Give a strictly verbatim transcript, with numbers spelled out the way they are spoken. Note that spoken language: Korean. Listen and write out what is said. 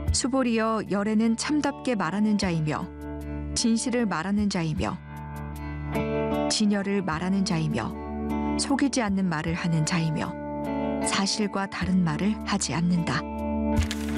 수보리여 열애는 참답게 말하는 자이며 진실을 말하는 자이며 진열을 말하는 자이며 속이지 않는 말을 하는 자이며 사실과 다른 말을 하지 않는다.